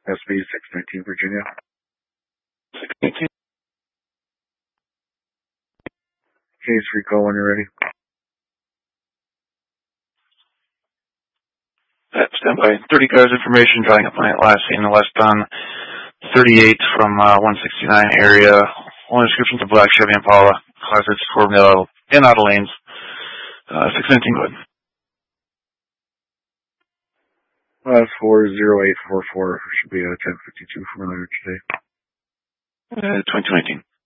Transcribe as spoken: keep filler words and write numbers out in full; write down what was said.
S B six nineteen Virginia. six nineteen. Case recall when you're ready. Stand by. thirty cars information, drawing up my last seen west on thirty-eight from uh, one sixty-nine area. Only descriptions of black Chevy Impala. Classics for middle in auto lanes. Uh, six nineteen, go ahead. Last four zero eight four four should be a ten fifty-two from earlier today. Uh, twenty nineteen.